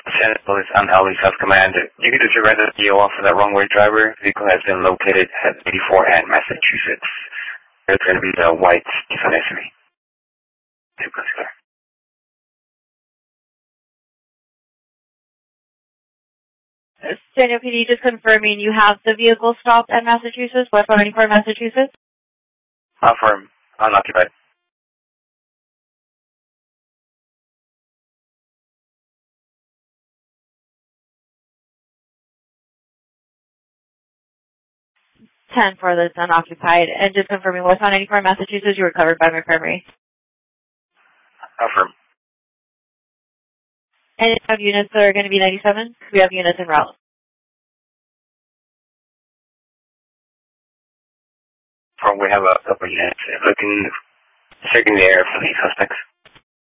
San Police on LE South Command. You can disregard the DOL for that wrong-way driver. Vehicle has been located at 84 and Massachusetts. It's going to be the white Nissan SUV. 2 plus clear. San Diego PD, just confirming you have the vehicle stopped at Massachusetts, West 194 Massachusetts? Firm, unoccupied. Ten for this unoccupied, and just confirming West 194 Massachusetts, you were covered by my primary. Firm. And you have units that are going to be 97? We have units en route. We have a couple units looking, checking the air for the suspects.